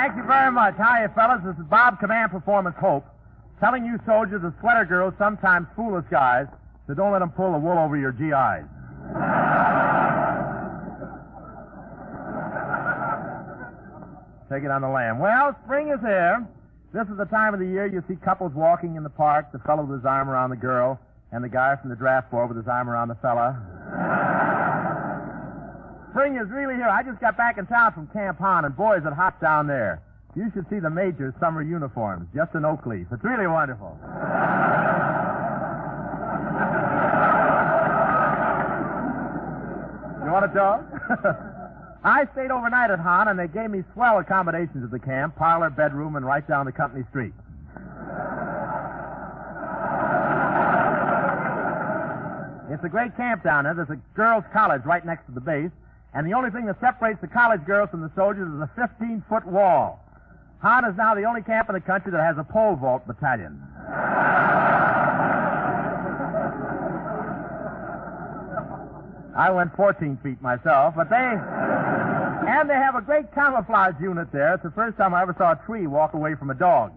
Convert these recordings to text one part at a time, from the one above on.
Thank you very much. Hiya, fellas. This is Bob Command Performance Hope, telling you soldiers that sweater girls sometimes fool us guys, so don't let them pull the wool over your GIs. Take it on the lam. Well, spring is here. This is the time of the year you see couples walking in the park, the fellow with his arm around the girl, and the guy from the draft board with his arm around the fella. Spring is really here. I just got back in town from Camp Hahn, and boy, is it hot down there. You should see the Major's summer uniforms, just an oak leaf. It's really wonderful. You want to talk? I stayed overnight at Hahn, and they gave me swell accommodations at the camp, parlor, bedroom, and right down the company street. It's a great camp down there. There's a girls' college right next to the base, and the only thing that separates the college girls from the soldiers is a 15-foot wall. Hahn is now the only camp in the country that has a pole vault battalion. I went 14 feet myself, but they have a great camouflage unit there. It's the first time I ever saw a tree walk away from a dog.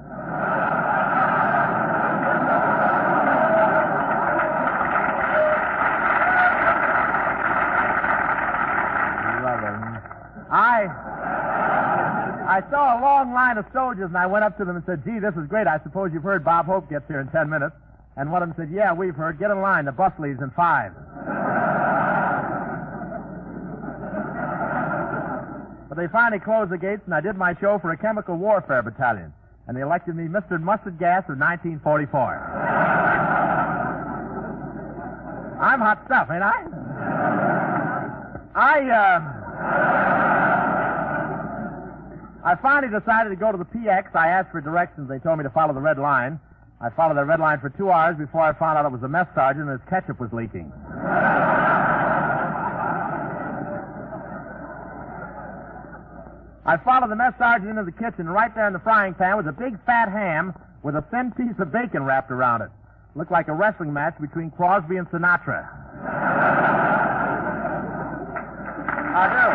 I saw a long line of soldiers, and I went up to them and said, gee, this is great. I suppose you've heard Bob Hope gets here in 10 minutes. And one of them said, yeah, we've heard. Get in line. The bus leaves in 5. But they finally closed the gates, and I did my show for a chemical warfare battalion. And they elected me Mr. Mustard Gas of 1944. I'm hot stuff, ain't I? I finally decided to go to the PX. I asked for directions. They told me to follow the red line. I followed the red line for 2 hours before I found out it was a mess sergeant and his ketchup was leaking. I followed the mess sergeant into the kitchen, and right there in the frying pan was a big fat ham with a thin piece of bacon wrapped around it. Looked like a wrestling match between Crosby and Sinatra. I do.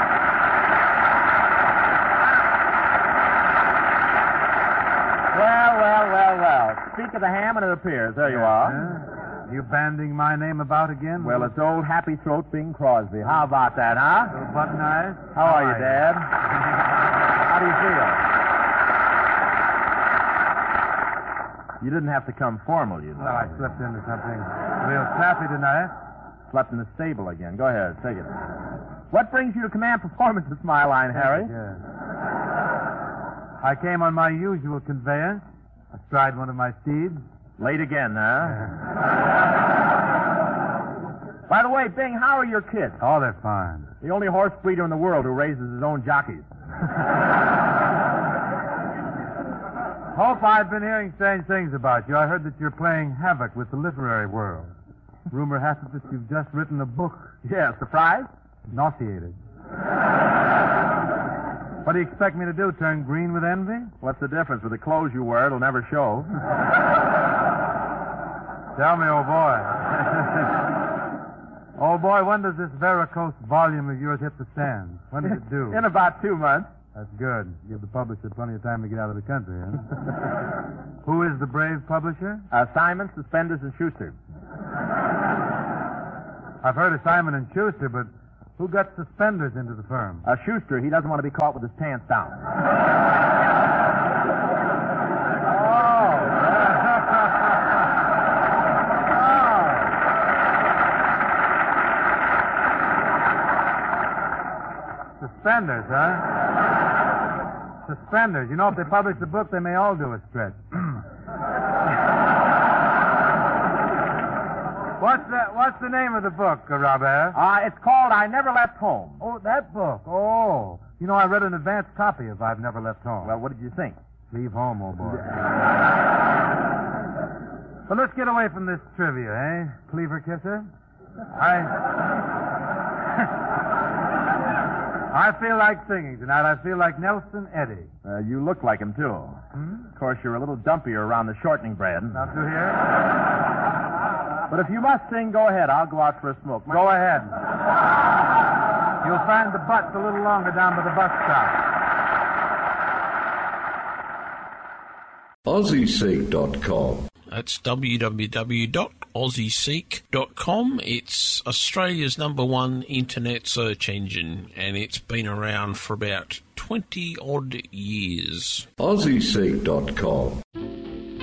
Well. Speak of the ham and it appears. There you are. You banding my name about again? Well, it's old Happy Throat Bing Crosby. How about that, huh? Little button eyes. How are you, Dad? How do you feel? You didn't have to come formal, you know. Well, I slipped into something real snappy tonight. Slept in the stable again. Go ahead, take it. What brings you to Command Performance at Smile Line, Harry? Yes. I came on my usual conveyance, astride one of my steeds. Late again, huh? By the way, Bing, how are your kids? Oh, they're fine. The only horse breeder in the world who raises his own jockeys. Hope, I've been hearing strange things about you. I heard that you're playing havoc with the literary world. Rumor has it that you've just written a book. Yeah, surprise? Nauseated. What do you expect me to do, turn green with envy? What's the difference? With the clothes you wear, it'll never show. Tell me, old boy. Old boy, when does this varicose volume of yours hit the stands? When does it do? In about 2 months. That's good. Give the publisher plenty of time to get out of the country, huh? Who is the brave publisher? Simon, Suspenders, and Schuster. I've heard of Simon and Schuster, but who got suspenders into the firm? Schuster. He doesn't want to be caught with his pants down. Suspenders, huh? Suspenders. You know, if they publish the book, they may all do a stretch. What's the name of the book, Robert? It's called I Never Left Home. Oh, that book. Oh. You know, I read an advance copy of I've Never Left Home. Well, what did you think? Leave home, old boy. But let's get away from this trivia, eh? Cleaver kisser? I feel like singing tonight. I feel like Nelson Eddy. You look like him, too. Of course, you're a little dumpier around the shortening bread. Not through here? But if you must sing, go ahead. I'll go out for a smoke. Go ahead. You'll find the butts a little longer down by the bus stop. AussieSeek.com. That's www.aussieseek.com. It's Australia's #1 internet search engine, and it's been around for about 20-odd years. AussieSeek.com.